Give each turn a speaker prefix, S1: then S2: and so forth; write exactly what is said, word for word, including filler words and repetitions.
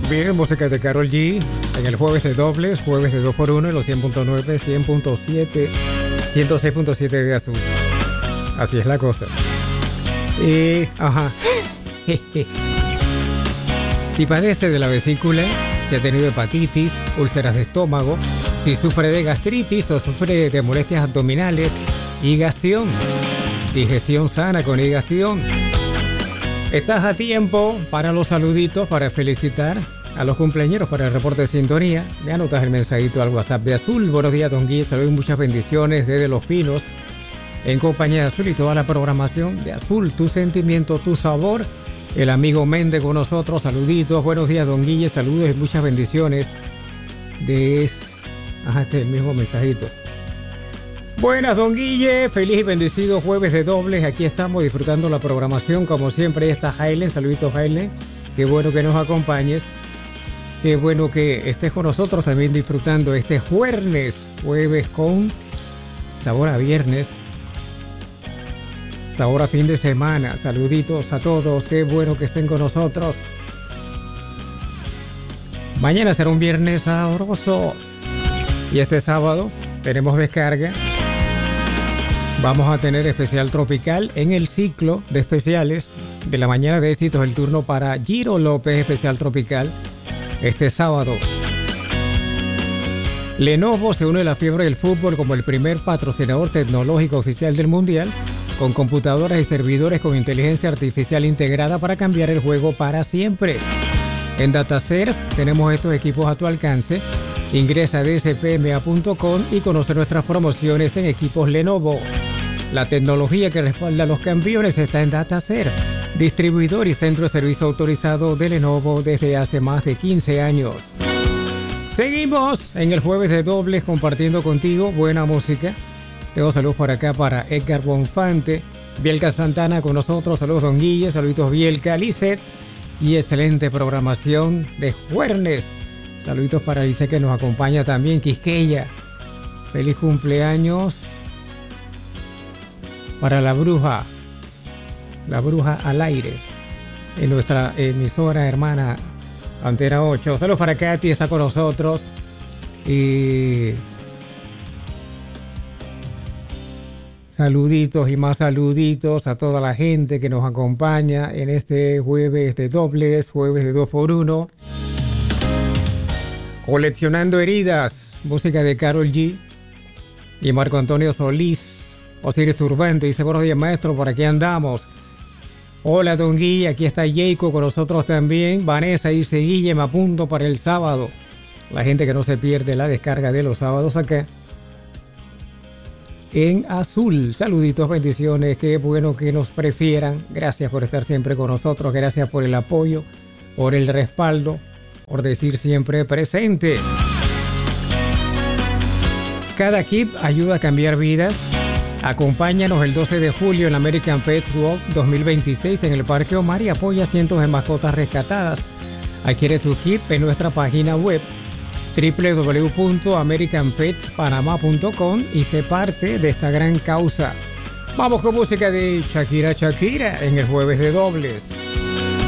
S1: Bien, música de Karol G en el jueves de dobles, jueves de dos por uno en los cien punto nueve, cien punto siete, ciento seis punto siete de Azul. Así es la cosa. Y, ajá. Si padece de la vesícula, si ha tenido hepatitis, úlceras de estómago, si sufre de gastritis o sufre de molestias abdominales, Higastión, digestión sana con Higastión. Estás a tiempo para los saluditos, para felicitar a los cumpleañeros, para el reporte de sintonía. Me anotas el mensajito al WhatsApp de Azul. Buenos días, don Guille. Saludos y muchas bendiciones desde Los Pinos, en compañía de Azul y toda la programación de Azul. Tu sentimiento, tu sabor. El amigo Méndez con nosotros. Saluditos. Buenos días, don Guille. Saludos y muchas bendiciones. De... Ajá, este es el mismo mensajito. Buenas, don Guille, feliz y bendecido jueves de dobles. Aquí estamos disfrutando la programación, como siempre. Ahí está Jailen, saluditos Jailen. Qué bueno que nos acompañes. Qué bueno que estés con nosotros también disfrutando este jueves, jueves con sabor a viernes, sabor a fin de semana. Saluditos a todos, qué bueno que estén con nosotros. Mañana será un viernes sabroso y este sábado tenemos descarga. Vamos a tener especial tropical en el ciclo de especiales de la mañana de éxitos, el turno para Giro López, especial tropical, este sábado. Lenovo se une a la fiebre del fútbol como el primer patrocinador tecnológico oficial del Mundial, con computadoras y servidores con inteligencia artificial integrada para cambiar el juego para siempre. En DataServe tenemos estos equipos a tu alcance. Ingresa a d s p m a punto com y conoce nuestras promociones en equipos Lenovo. La tecnología que respalda a los campeones está en DataServe, distribuidor y centro de servicio autorizado de Lenovo desde hace más de quince años. Seguimos en el jueves de dobles compartiendo contigo buena música. Tengo saludos por acá para Edgar Bonfante, Bielka Santana con nosotros. Saludos, don Guille, saluditos Bielka, Lizeth y excelente programación de jueves. Saluditos para Lice que nos acompaña también, Quisqueya. Feliz cumpleaños para la bruja, la bruja al aire, en nuestra emisora hermana Antena ocho. Saludos para Katy, está con nosotros. Y saluditos y más saluditos a toda la gente que nos acompaña en este jueves de dobles, jueves de dos por uno. Coleccionando heridas, música de Karol G y Marco Antonio Solís. Osiris Turbante dice: buenos días, maestro, por aquí andamos. Hola, don Guille, aquí está Jacob con nosotros también. Vanessa dice: Guille, me apunto para el sábado. La gente que no se pierde la descarga de los sábados acá en Azul. Saluditos, bendiciones, qué bueno que nos prefieran. Gracias por estar siempre con nosotros, gracias por el apoyo, por el respaldo, por decir siempre presente. Cada kit ayuda a cambiar vidas. Acompáñanos el doce de julio en American Pet Walk dos mil veintiséis en el Parque Omar y apoya cientos de mascotas rescatadas. Adquiere tu kit en nuestra página web doble u doble u doble u punto american pets panama punto com y sé parte de esta gran causa. Vamos con música de Shakira Shakira en el jueves de dobles.